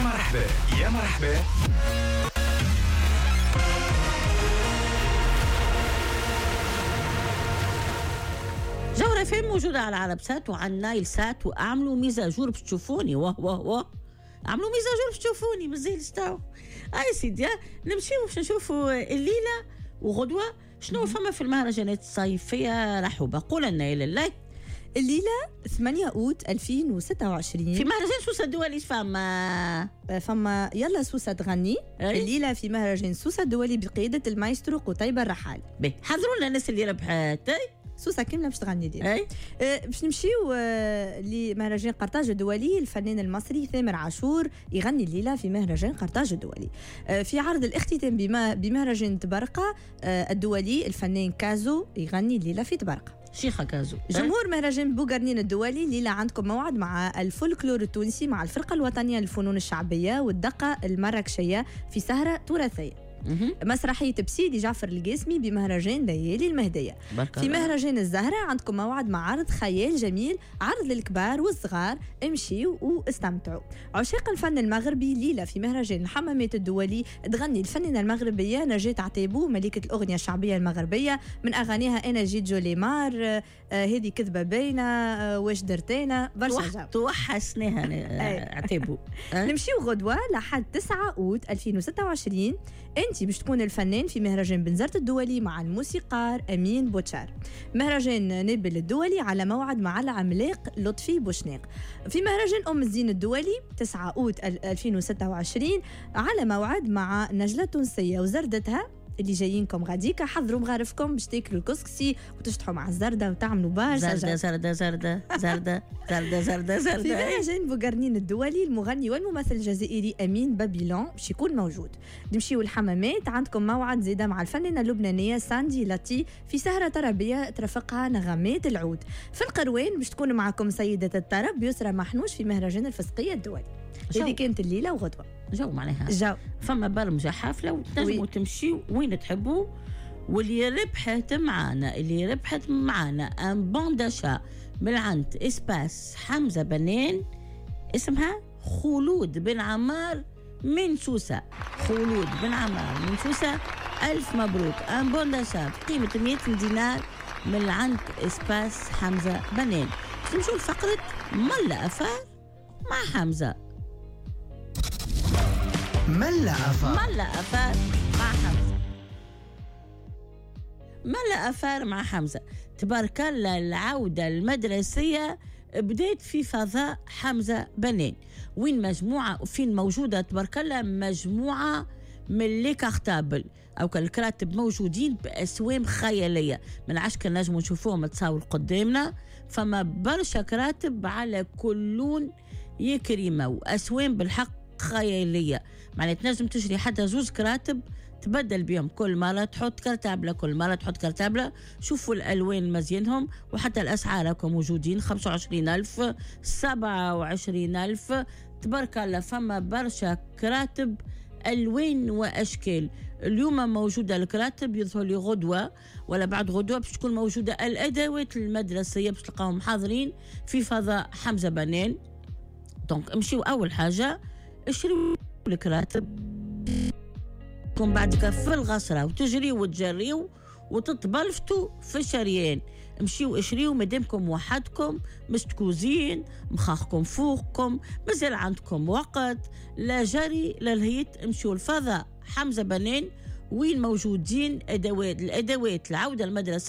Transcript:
مرحبا يا مرحبا. جوهرة فين موجودة على العرب سات وعلى النايل سات، وأعملوا ميزاجور باش تشوفوني. واه عملوا ميزاجور باش تشوفوني بالزيل ستاو. يا سيدي نمشيو باش نشوفوا الليلة وغدوة شنو فما في المهرجانات الصيفية رحوبة. قول لنا يا لله. الليلة 8 أوت 2026 في مهرجان سوسة الدولي فما يلا سوسة تغني. الليلة في مهرجان سوسة الدولي بقيادة المايسترو قتيبة الرحال. حضروا لنا الناس اللي ربحت سوسة كاملة باش تغني دي. باش نمشيو لمهرجان قرطاج الدولي. الفنان المصري ثامر عاشور يغني الليلة في مهرجان قرطاج الدولي. في عرض الاختتام بمهرجان تبرقة الدولي الفنان كازو يغني الليلة في تبرقة. شيخة كازو. جمهور مهرجان بوغرنين الدولي الليلة عندكم موعد مع الفولكلور التونسي مع الفرقة الوطنية للفنون الشعبية والدقة المراكشية في سهرة تراثية. مسرحية بسيدي جعفر القاسمي بمهرجان ليالي المهدية. في مهرجان الزهرة عندكم موعد مع عرض خيال جميل، عرض للكبار والصغار. امشيوا واستمتعوا. عشاق الفن المغربي ليلة في مهرجان الحمامات الدولي تغني الفنانة المغربية نجاة عتيبو ملكة الأغنية الشعبية المغربية من أغانيها أنا جيت جوليمار، هذه كذبة باينة، واش درتينا برشا توحشناها عتيبو. نمشيو غدوة لحد 9 أوت 2026 انت باش تكون الفنان في مهرجان بنزرت الدولي مع الموسيقار امين بوتشار. مهرجان نابل الدولي على موعد مع العملاق لطفي بوشناق. في مهرجان الزين الدولي 9 اوت 2026 على موعد مع نجلة تونسية وزردتها اللي جايينكم غاديكا. حضروا مغارفكم باش تاكلوا الكسكسي وتشطحوا مع الزردة وتعملوا برشا زردة. في مهرجان بوغرنين الدولي المغني والممثل الجزائري أمين بابيلون باش يكون موجود. نمشيو الحمامات عندكم موعد زيادة مع الفنانة اللبنانية ساندي لاتي في سهرة طربية ترافقها نغمات العود. في القروان باش تكون معكم سيدة الطرب يسرى محنوش في مهرجان الفسقية الدولي. هذه كانت الليلة وغدوة جو معناها فما برمجة حافلة وتنجموا تمشيوا وين تحبوا. واللي ربحت معانا ان بونداشا من عند اسباس حمزة بنان اسمها خلود بن عمار من سوسة. خلود بن عمار من سوسة ألف مبروك. ان بونداشا بقيمة 100 دينار من عند اسباس حمزة بنان. نمشوا لفقرة ملا أفار مع حمزة. ملا أفار مع حمزة. تبارك الله العودة المدرسية بدأت في فضاء حمزة بنان فين موجودة تبارك الله مجموعة من لي كارتابل أو كالكراتب موجودين بأسوام خيالية. من عشك نجموا نشوفوهم تصاور قدامنا. فما برشا كراتب على كل لون يكريمة وأسوام بالحق خيالية. معنى تنجم تشري حتى 2 كراتب تبدل بيهم كل مرة تحط كرتابلة. شوفوا الألوان مزينهم وحتى الأسعار هكا موجودين 25,000 27,000 تبارك الله. فما برشا كراتب ألوان وأشكال. اليوم موجودة الكراتب يظهر لي غدوة ولا بعد غدوة باش تكون موجودة الأدوات المدرسية باش تلقاهم حاضرين في فضاء حمزة بنان. دونك امشيو أول حاجة اشريوا الكراتب كون بعدك في الغصرة وتجريوا وتجريوا وتتبلفتوا في الشريان. امشيوا اشريوا مادامكم وحدكم مش تكوزين مخاخكم فوقكم مازال عندكم وقت لا جري لا الهيت. امشيوا الفضاء حمزة بنان وين موجودين الأدوات العودة المدرسة